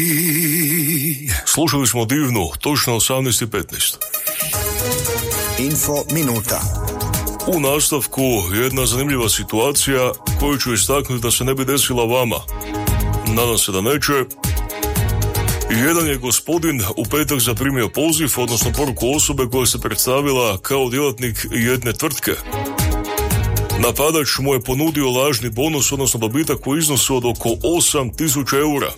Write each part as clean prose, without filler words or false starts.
Slušali smo divnu, točno 18:15. Info minuta. U nastavku jedna zanimljiva situacija koju ću istaknuti da se ne bi desila vama. Nadam se da neće. Jedan je gospodin u petak zaprimio poziv, odnosno poruku osobe koja se predstavila kao djelatnik jedne tvrtke. Napadač mu je ponudio lažni bonus, odnosno dobitak u iznosu od oko 8.000 eura.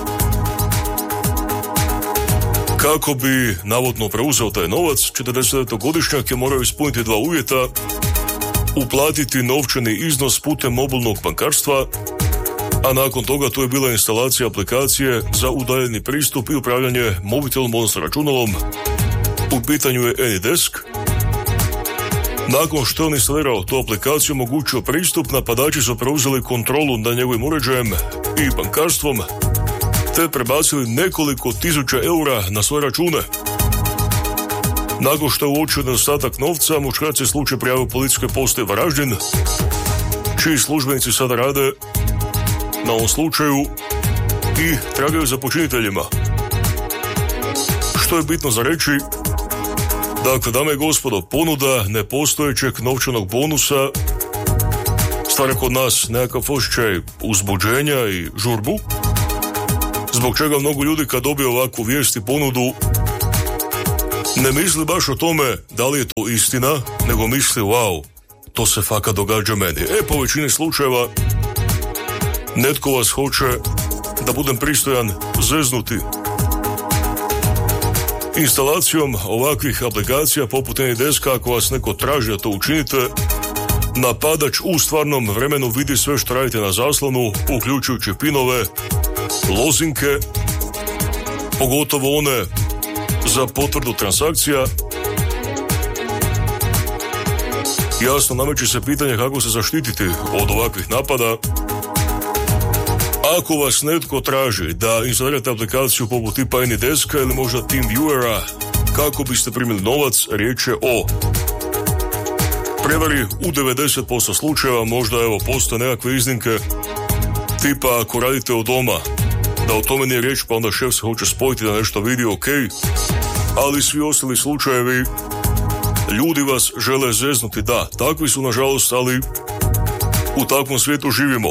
Kako bi navodno preuzeo taj novac, 49-godišnjak je morao ispuniti dva uvjeta: uplatiti novčani iznos putem mobilnog bankarstva, a nakon toga tu je bila instalacija aplikacije za udaljeni pristup i upravljanje mobitelom, odnosno računalom. U pitanju je AnyDesk. Nakon što je on instalirao tu aplikaciju, omogućio pristup, napadači su preuzeli kontrolu nad njegovim uređajem i bankarstvom, te prebacili nekoliko tisuća eura na svoje račune. Nakon što je uočio nedostatak novca, muškarac je slučaj prijavio policijskoj postaji Varaždin, čiji službenici sada rade na ovom slučaju i tragaju za počiniteljima. Što je bitno za reći? Dakle, dame i gospodo, ponuda nepostojećeg novčanog bonusa stvara kod nas nekakav osjećaj uzbuđenja i žurbu, zbog čega mnogo ljudi kad dobiju ovakvu vijest i ponudu ne misli baš o tome da li je to istina, nego misli wow, to se fakat događa meni. Po većini slučajeva netko vas hoće, da budem pristojan, zeznuti. Instalacijom ovakvih aplikacija poput AnyDeska, ako vas neko traži da to učinite, napadač u stvarnom vremenu vidi sve što radite na zaslonu, uključujući pinove, lozinke, pogotovo one za potvrdu transakcija. Jasno, nameće se pitanje kako se zaštititi od ovakvih napada. Ako vas netko traži da instalirate aplikaciju poput tipa AnyDeska ili možda TeamViewera kako biste primili novac, riječ je o prevari u 90% slučajeva. Možda postoje nekakve iznimke, tipa ako radite od doma, da o tome nije riječ, pa onda šef se hoće spojiti da nešto vidi, ok, ali svi ostali slučajevi ljudi vas žele zeznuti. Da, takvi su nažalost, ali u takvom svijetu živimo.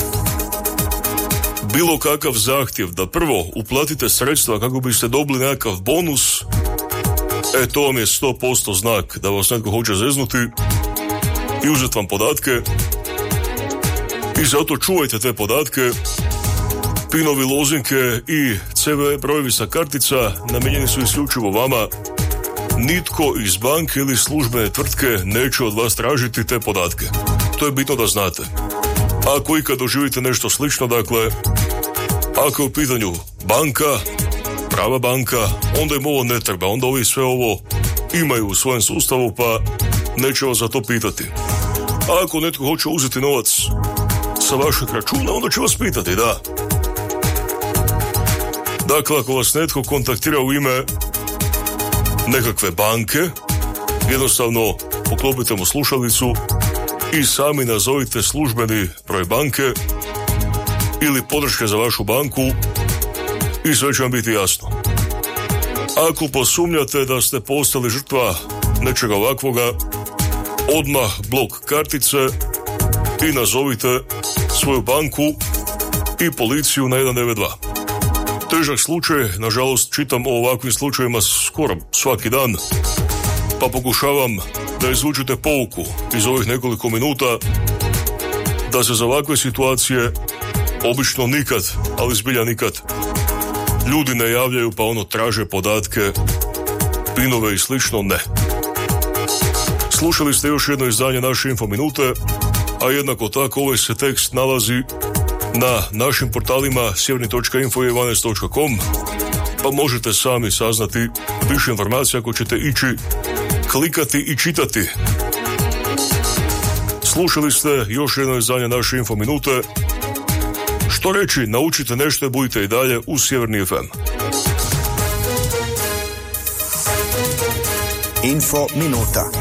Bilo kakav zahtjev da prvo uplatite sredstva kako biste dobili nekakav bonus, to vam je 100% znak da vas netko hoće zeznuti i uzeti vam podatke. I zato čuvajte te podatke. Pinovi, lozinke i CV brojevi sa kartica namijenjeni su isključivo vama. Nitko iz banke ili službene tvrtke neće od vas tražiti te podatke. To je bitno da znate. Ako ikad doživite nešto slično, dakle, ako je u pitanju banka, prava banka, onda im ovo ne treba, onda ovi sve ovo imaju u svojem sustavu, pa neće vas za to pitati. A ako netko hoće uzeti novac sa vašeg računa, onda će vas pitati, da. Dakle, ako vas netko kontaktira u ime nekakve banke, jednostavno poklopite mu slušalicu i sami nazovite službeni broj banke ili podrške za vašu banku i sve će vam biti jasno. Ako posumnjate da ste postali žrtva nečega ovakvoga, odmah blok kartice i nazovite svoju banku i policiju na 192. Težak slučaj, nažalost čitam o ovakvim slučajevima skoro svaki dan, pa pokušavam da izvučete pouku iz ovih nekoliko minuta, da se za ovakve situacije obično nikad, ali zbilja nikad, ljudi ne javljaju pa traže podatke, pinove i slično, ne. Slušali ste još jedno izdanje naše Info minute, a jednako tako ovaj se tekst nalazi na našim portalima sjeverni.info i 12.com, pa možete sami saznati više informacija ako ćete ići klikati i čitati. Slušali ste još jedno izdanje naše Info minute. Što reći, naučite nešto i budite i dalje u Sjeverni FM. Info minuta.